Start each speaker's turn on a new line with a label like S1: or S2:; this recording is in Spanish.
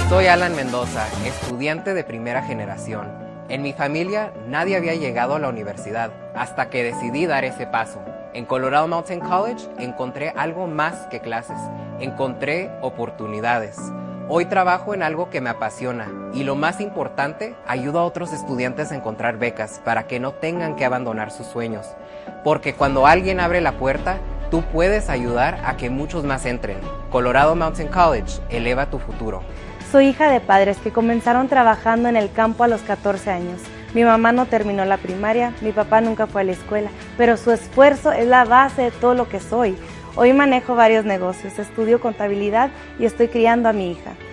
S1: Soy Alan Mendoza, estudiante de primera generación. En mi familia nadie había llegado a la universidad hasta que decidí dar ese paso. En Colorado Mountain College encontré algo más que clases, encontré oportunidades. Hoy trabajo en algo que me apasiona y lo más importante, ayudo a otros estudiantes a encontrar becas para que no tengan que abandonar sus sueños. Porque cuando alguien abre la puerta, tú puedes ayudar a que muchos más entren. Colorado Mountain College, eleva tu futuro.
S2: Soy hija de padres que comenzaron trabajando en el campo a los 14 años. Mi mamá no terminó la primaria, mi papá nunca fue a la escuela, pero su esfuerzo es la base de todo lo que soy. Hoy manejo varios negocios, estudio contabilidad y estoy criando a mi hija.